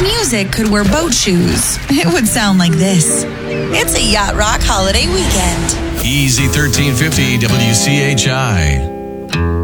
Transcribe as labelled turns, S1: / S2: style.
S1: music could wear boat shoes, it would sound like this. It's a Yacht Rock holiday weekend.
S2: Easy 1350 WCHI.